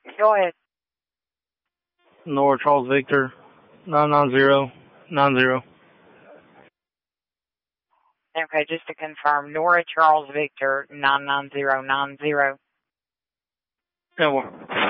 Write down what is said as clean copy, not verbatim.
Go ahead. Nora Charles Victor 99090. Okay, just to confirm, Nora Charles Victor 99090. Yeah, well.